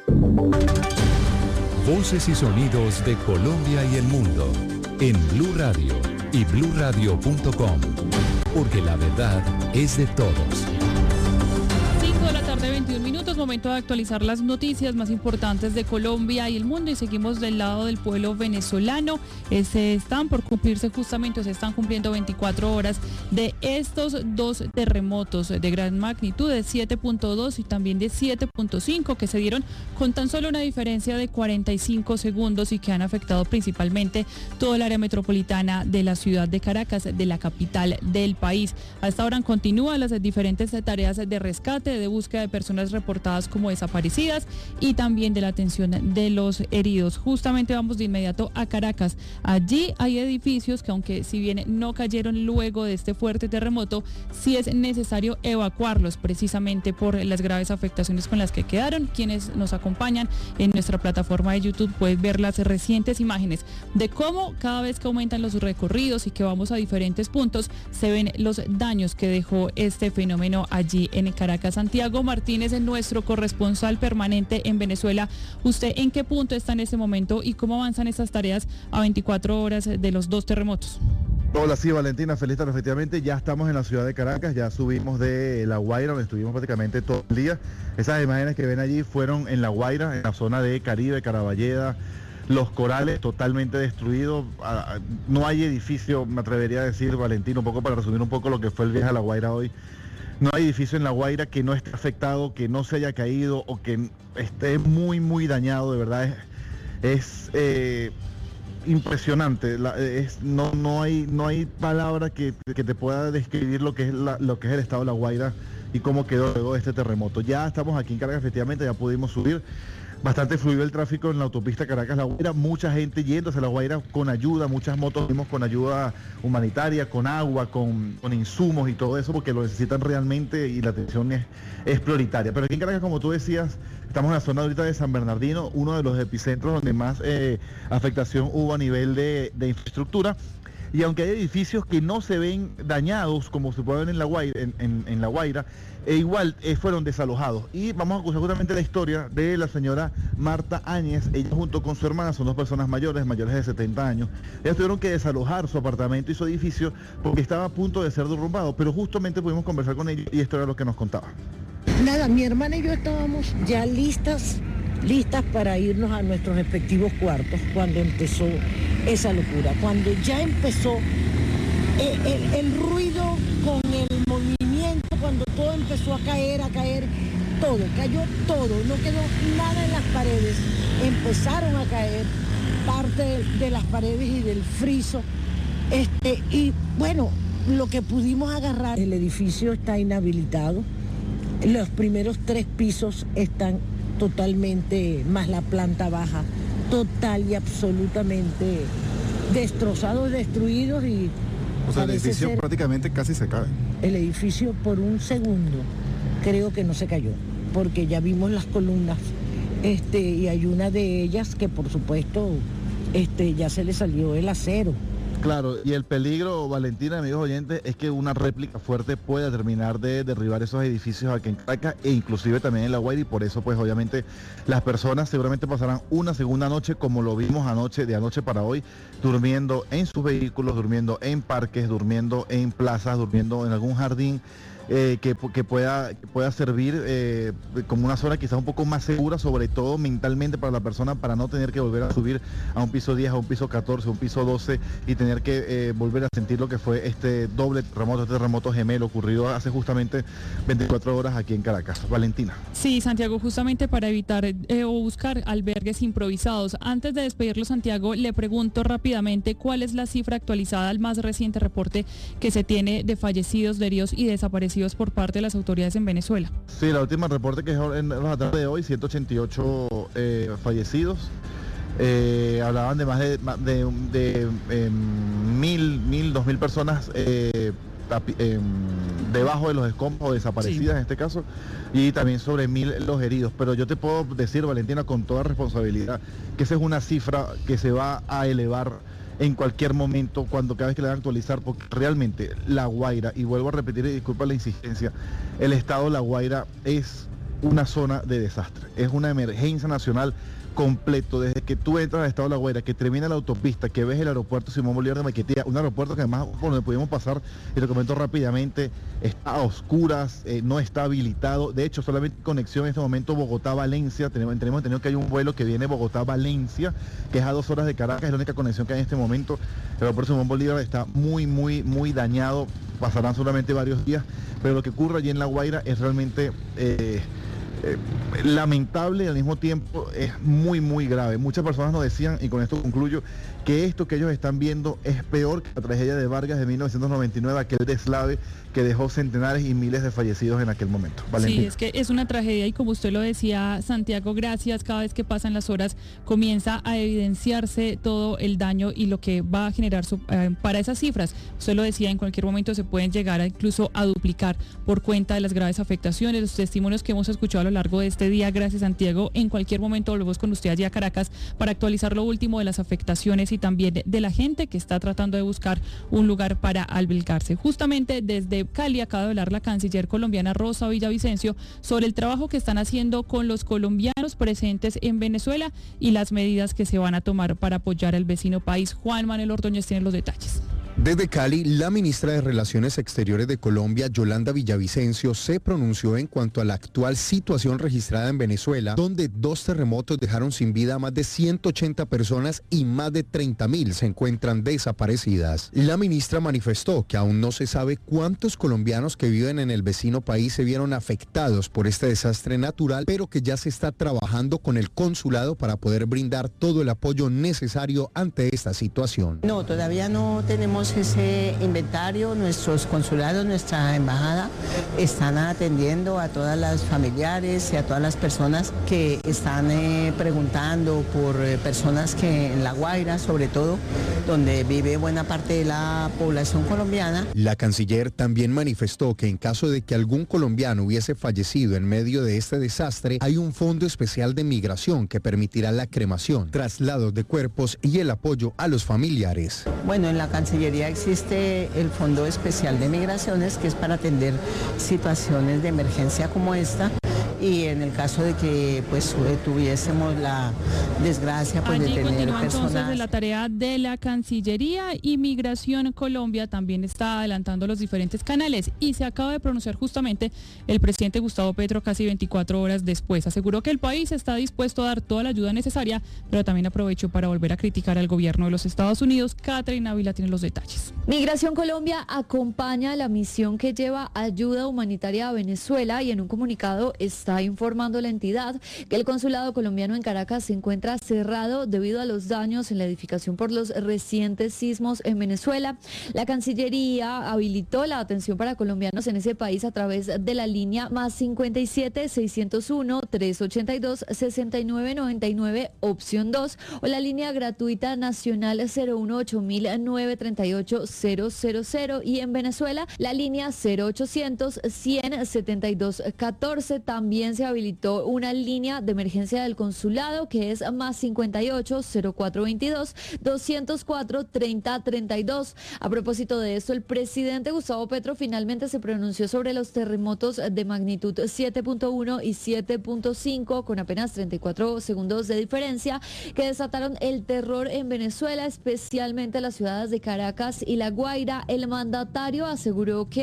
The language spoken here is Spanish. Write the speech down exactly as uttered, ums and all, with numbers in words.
Voces y sonidos de Colombia y el mundo en Blue Radio y blue radio punto com, porque la verdad es de todos. cinco de la tarde, veintiún minutos, momento de actualizar las noticias más importantes de Colombia y el mundo, y seguimos del lado del pueblo venezolano. Eh, se están por cumplirse justamente, se están cumpliendo veinticuatro horas de estos dos terremotos de gran magnitud de siete punto dos y también de siete punto cinco que se dieron con tan solo una diferencia de cuarenta y cinco segundos y que han afectado principalmente todo el área metropolitana de la ciudad de Caracas, de la capital del país. Hasta ahora continúan las diferentes tareas de rescate, de búsqueda de personas reportadas como desaparecidas y también de la atención de los heridos. Justamente vamos de inmediato a Caracas. Allí hay edificios que, aunque si bien no cayeron luego de este fuerte terremoto, sí es necesario evacuarlos precisamente por las graves afectaciones con las que quedaron. Quienes nos acompañan en nuestra plataforma de YouTube pueden ver las recientes imágenes de cómo cada vez que aumentan los recorridos y que vamos a diferentes puntos, se ven los daños que dejó este fenómeno allí en Caracas. Santiago Martínez, nuestro corresponsal permanente en Venezuela. ¿Usted en qué punto está en este momento y cómo avanzan estas tareas a veinticuatro horas de los dos terremotos? Hola, sí, Valentina, feliz tarde. Efectivamente, ya estamos en la ciudad de Caracas, ya subimos de La Guaira, donde estuvimos prácticamente todo el día. Esas imágenes que ven allí fueron en La Guaira, en la zona de Caribe, Caraballeda, Los Corales, totalmente destruidos. No hay edificio, me atrevería a decir, Valentina, un poco para resumir un poco lo que fue el viaje a La Guaira hoy. No hay edificio en La Guaira que no esté afectado, que no se haya caído o que esté muy, muy dañado. De verdad, es, es eh, impresionante. La, es, no, no, hay, no hay palabra que, que te pueda describir lo que, es la, lo que es el estado de La Guaira y cómo quedó luego de este terremoto. Ya estamos aquí en Caracas, efectivamente, ya pudimos subir. Bastante fluido el tráfico en la autopista Caracas-La Guaira, mucha gente yéndose a La Guaira con ayuda, muchas motos vimos con ayuda humanitaria, con agua, con, con insumos y todo eso, porque lo necesitan realmente y la atención es, es prioritaria. Pero aquí en Caracas, como tú decías, estamos en la zona ahorita de San Bernardino, uno de los epicentros donde más eh, afectación hubo a nivel de, de infraestructura. Y aunque hay edificios que no se ven dañados, como se puede ver en La Guaira, en, en, en La Guaira e igual eh, fueron desalojados. Y vamos a escuchar justamente la historia de la señora Marta Áñez. Ella junto con su hermana, son dos personas mayores, mayores de setenta años. Ellas tuvieron que desalojar su apartamento y su edificio porque estaba a punto de ser derrumbado, pero justamente pudimos conversar con ellos y esto era lo que nos contaba. Nada, mi hermana y yo estábamos ya listas, listas para irnos a nuestros respectivos cuartos cuando empezó esa locura, cuando ya empezó el, el, el ruido con el movimiento, cuando todo empezó a caer, a caer, todo, cayó todo, no quedó nada en las paredes, empezaron a caer parte de, de las paredes y del friso, este, y bueno, lo que pudimos agarrar, el edificio está inhabilitado, los primeros tres pisos están totalmente, más la planta baja, total y absolutamente destrozados, destruidos y... O sea, el edificio prácticamente casi se cae. El edificio por un segundo creo que no se cayó, porque ya vimos las columnas, este, y hay una de ellas que por supuesto este, ya se le salió el acero. Claro, y el peligro, Valentina, amigos oyentes, es que una réplica fuerte pueda terminar de derribar esos edificios aquí en Caracas e inclusive también en La Guaira, y por eso pues obviamente las personas seguramente pasarán una segunda noche, como lo vimos anoche, de anoche para hoy, durmiendo en sus vehículos, durmiendo en parques, durmiendo en plazas, durmiendo en algún jardín. Eh, que, que, pueda, que pueda servir eh, como una zona quizás un poco más segura, sobre todo mentalmente para la persona, para no tener que volver a subir a un piso diez, a un piso catorce, a un piso doce y tener que eh, volver a sentir lo que fue este doble terremoto, este terremoto gemelo ocurrido hace justamente veinticuatro horas aquí en Caracas. Valentina. Sí, Santiago, justamente para evitar eh, o buscar albergues improvisados. Antes de despedirlo, Santiago, le pregunto rápidamente cuál es la cifra actualizada al más reciente reporte que se tiene de fallecidos, de heridos y desaparecidos por parte de las autoridades en Venezuela. Sí, la última reporte que es en la tarde de hoy, ciento ochenta y ocho eh, fallecidos. Eh, hablaban de más de, de, de eh, mil, mil, dos mil personas eh, eh, debajo de los escombros, desaparecidas, sí, en este caso, y también sobre mil los heridos. Pero yo te puedo decir, Valentina, con toda responsabilidad, que esa es una cifra que se va a elevar en cualquier momento, cuando cada vez que le van a actualizar, porque realmente La Guaira, y vuelvo a repetir, y disculpa la insistencia, el estado de La Guaira es una zona de desastre, es una emergencia nacional completo, desde que tú entras al estado de La Guaira, que termina la autopista, que ves el aeropuerto Simón Bolívar de Maiquetía, un aeropuerto que además por donde pudimos pasar, y lo comento rápidamente, está a oscuras, eh, no está habilitado, de hecho solamente conexión en este momento Bogotá-Valencia, tenemos, tenemos entendido que hay un vuelo que viene Bogotá-Valencia, que es a dos horas de Caracas, es la única conexión que hay en este momento. El aeropuerto Simón Bolívar está muy, muy, muy dañado, pasarán solamente varios días, pero lo que ocurre allí en La Guaira es realmente... Eh, Eh, lamentable y al mismo tiempo es muy muy grave. Muchas personas nos decían, y con esto concluyo, que esto que ellos están viendo es peor que la tragedia de Vargas de mil novecientos noventa y nueve, aquel deslave que dejó centenares y miles de fallecidos en aquel momento. Valentina. Sí, es que es una tragedia y como usted lo decía, Santiago, gracias, cada vez que pasan las horas comienza a evidenciarse todo el daño y lo que va a generar su, eh, para esas cifras. Usted lo decía, en cualquier momento se pueden llegar a incluso a duplicar por cuenta de las graves afectaciones, los testimonios que hemos escuchado a lo largo de este día. Gracias, Santiago. En cualquier momento volvemos con usted allí a Caracas para actualizar lo último de las afectaciones y también de la gente que está tratando de buscar un lugar para albergarse. Justamente desde Cali acaba de hablar la canciller colombiana Rosa Villavicencio sobre el trabajo que están haciendo con los colombianos presentes en Venezuela y las medidas que se van a tomar para apoyar al vecino país. Juan Manuel Ordóñez tiene los detalles. Desde Cali, la ministra de Relaciones Exteriores de Colombia, Yolanda Villavicencio, se pronunció en cuanto a la actual situación registrada en Venezuela, donde dos terremotos dejaron sin vida a más de ciento ochenta personas y más de treinta mil se encuentran desaparecidas. La ministra manifestó que aún no se sabe cuántos colombianos que viven en el vecino país se vieron afectados por este desastre natural, pero que ya se está trabajando con el consulado para poder brindar todo el apoyo necesario ante esta situación. No, todavía no tenemos ese inventario. Nuestros consulados, nuestra embajada están atendiendo a todas las familiares y a todas las personas que están eh, preguntando por eh, personas que en La Guaira, sobre todo, donde vive buena parte de la población colombiana. La canciller también manifestó que en caso de que algún colombiano hubiese fallecido en medio de este desastre, hay un fondo especial de migración que permitirá la cremación, traslados de cuerpos y el apoyo a los familiares. Bueno, en la Cancillería existe el Fondo Especial de Migraciones, que es para atender situaciones de emergencia como esta, y en el caso de que pues tuviésemos la desgracia pues, Allí de tener continúa personas... entonces la tarea de la Cancillería y Migración Colombia también está adelantando los diferentes canales y se acaba de pronunciar justamente el presidente Gustavo Petro casi veinticuatro horas después. Aseguró que el país está dispuesto a dar toda la ayuda necesaria, pero también aprovechó para volver a criticar al gobierno de los Estados Unidos. Catherine Ávila tiene los detalles. Migración Colombia acompaña la misión que lleva ayuda humanitaria a Venezuela y en un comunicado está informando la entidad que el consulado colombiano en Caracas se encuentra cerrado debido a los daños en la edificación por los recientes sismos en Venezuela. La Cancillería habilitó la atención para colombianos en ese país a través de la línea más cincuenta y siete, seiscientos uno, trescientos ochenta y dos, sesenta y nueve noventa y nueve, opción dos, o la línea gratuita nacional cero uno ocho mil nueve treinta y ocho cero cero cero, y en Venezuela la línea cero ochocientos, cien, setenta y dos, catorce. También se habilitó una línea de emergencia del consulado que es más cincuenta y ocho, cero cuatro veintidós, doscientos cuatro, treinta treinta y dos. A propósito de esto, el presidente Gustavo Petro finalmente se pronunció sobre los terremotos de magnitud siete punto uno y siete punto cinco con apenas treinta y cuatro segundos de diferencia que desataron el terror en Venezuela, especialmente las ciudades de Caracas y La Guaira. El mandatario aseguró que